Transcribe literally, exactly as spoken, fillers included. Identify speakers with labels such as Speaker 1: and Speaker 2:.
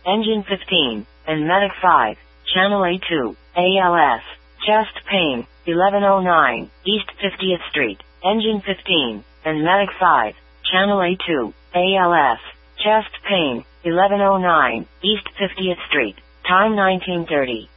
Speaker 1: Engine fifteen, and Medic five, Channel A two, A L S, chest pain, eleven oh nine, East fiftieth Street. Engine fifteen, and Medic five, Channel A two, A L S, chest pain, eleven oh nine, East fiftieth Street. Time nineteen thirty.